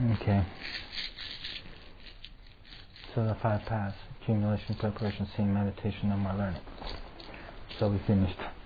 Okay. So the 5 paths: accumulation, preparation, seeing, meditation, no more learning. So we finished.